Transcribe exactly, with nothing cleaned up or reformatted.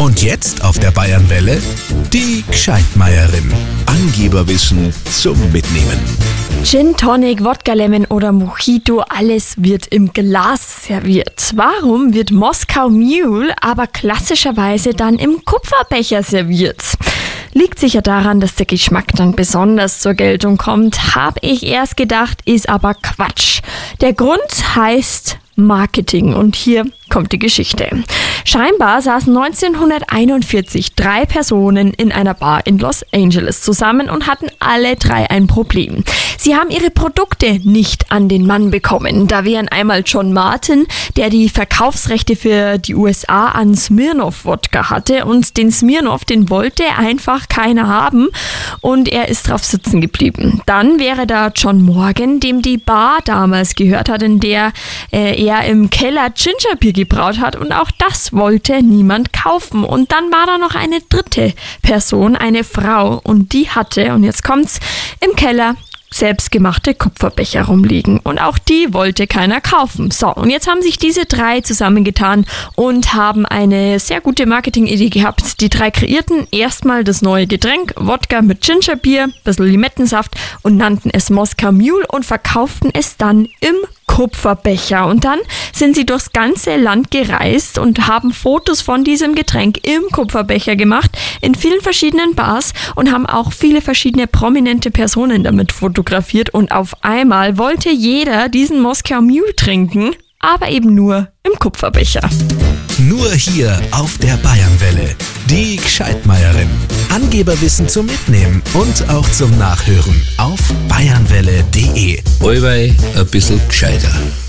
Und jetzt auf der Bayernwelle die Gscheidmeierin. Angeberwissen zum Mitnehmen. Gin Tonic, Wodka Lemon oder Mojito, alles wird im Glas serviert. Warum wird Moskau Mule aber klassischerweise dann im Kupferbecher serviert? Liegt sicher daran, dass der Geschmack dann besonders zur Geltung kommt, habe ich erst gedacht, ist aber Quatsch. Der Grund heißt Marketing und hier kommt die Geschichte. Scheinbar saßen neunzehnhunderteinundvierzig drei Personen in einer Bar in Los Angeles zusammen und hatten alle drei ein Problem. Sie haben ihre Produkte nicht an den Mann bekommen. Da wären einmal John Martin, der die Verkaufsrechte für die U S A an Smirnoff Wodka hatte und den Smirnoff, den wollte einfach keiner haben und er ist drauf sitzen geblieben. Dann wäre da John Morgan, dem die Bar damals gehört hat, in der äh, er im Keller Gingerbier gebraut hat und auch das wollte niemand kaufen. Und dann war da noch eine dritte Person, eine Frau und die hatte, und jetzt kommt's, im Keller selbstgemachte Kupferbecher rumliegen und auch die wollte keiner kaufen. So, und jetzt haben sich diese drei zusammengetan und haben eine sehr gute Marketingidee gehabt. Die drei kreierten erstmal das neue Getränk, Wodka mit Gingerbier, bisschen Limettensaft und nannten es Moskau Mule und verkauften es dann im Kupferbecher. Und dann sind sie durchs ganze Land gereist und haben Fotos von diesem Getränk im Kupferbecher gemacht, in vielen verschiedenen Bars und haben auch viele verschiedene prominente Personen damit fotografiert. Und auf einmal wollte jeder diesen Moskau Mule trinken, aber eben nur im Kupferbecher. Nur hier auf der Bayernwelle. Die Gscheidmeierin. Angeberwissen zum Mitnehmen und auch zum Nachhören auf bayernwelle punkt de. Allweil ein bisschen gescheiter.